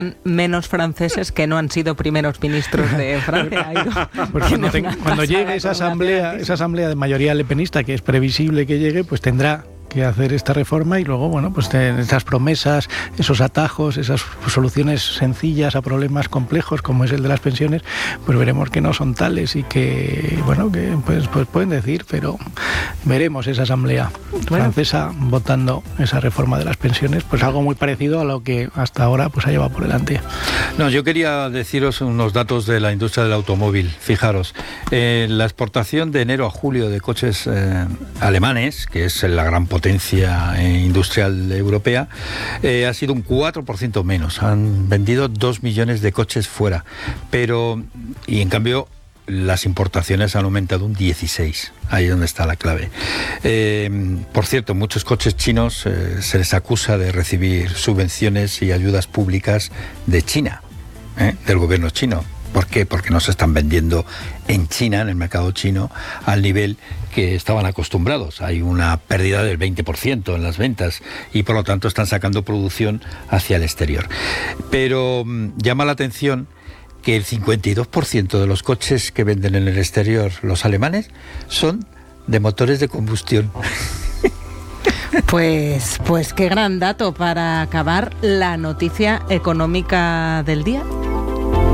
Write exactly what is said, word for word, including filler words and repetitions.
menos franceses que no han sido primeros ministros de Francia. Pues cuando, te, cuando llegue esa asamblea, esa asamblea de mayoría lepenista, que es previsible que llegue, pues tendrá que hacer esta reforma y luego, bueno, pues estas promesas, esos atajos, esas soluciones sencillas a problemas complejos como es el de las pensiones, pues veremos que no son tales y que, bueno, que pues, pues pueden decir, pero veremos esa asamblea bueno. francesa votando esa reforma de las pensiones, pues algo muy parecido a lo que hasta ahora pues ha llevado por delante. No, yo quería deciros unos datos de la industria del automóvil. Fijaros, eh, la exportación de enero a julio de coches eh, alemanes, que es la gran potencia potencia industrial europea, eh, ha sido un cuatro por ciento menos. Han vendido dos millones de coches fuera, pero y en cambio las importaciones han aumentado un dieciséis. Ahí es donde está la clave. Eh, por cierto, muchos coches chinos eh, se les acusa de recibir subvenciones y ayudas públicas de China, ¿eh? del gobierno chino. ¿Por qué? Porque no se están vendiendo en China, en el mercado chino, al nivel que estaban acostumbrados. Hay una pérdida del veinte por ciento en las ventas y por lo tanto están sacando producción hacia el exterior. Pero mmm, llama la atención que el cincuenta y dos por ciento de los coches que venden en el exterior los alemanes son de motores de combustión. Pues, pues qué gran dato para acabar la noticia económica del día.